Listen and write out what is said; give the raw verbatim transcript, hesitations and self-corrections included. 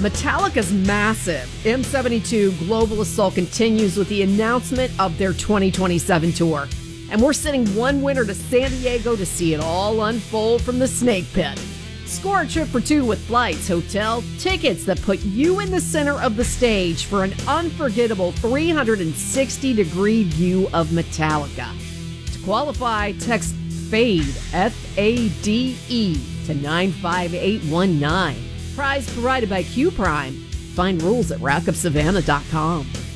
Metallica's massive M seventy-two Global Assault continues with the announcement of their twenty twenty-seven tour. And we're sending one winner to San Diego to see it all unfold from the Snake Pit. Score a trip for two with flights, hotel, tickets that put you in the center of the stage for an unforgettable three hundred sixty degree view of Metallica. To qualify, text FADE, F A D E, to nine five eight one nine. Prize provided by Q Prime. Find rules at rack of savannah dot com.